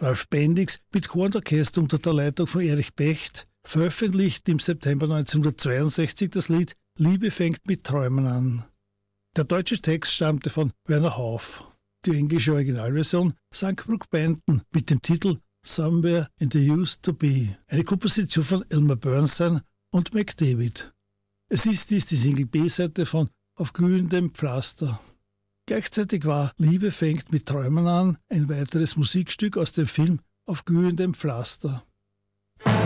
Ralf Bendix mit Chor und Orchester unter der Leitung von Erich Becht veröffentlicht im September 1962 das Lied Liebe fängt mit Träumen an. Der deutsche Text stammte von Werner Hauff. Die englische Originalversion sang Brook Benton mit dem Titel Somewhere in the Used to Be, eine Komposition von Elmer Bernstein und Mac David. Es ist dies die Single B-Seite von Auf glühendem Pflaster. Gleichzeitig war Liebe fängt mit Träumen an ein weiteres Musikstück aus dem Film Auf glühendem Pflaster.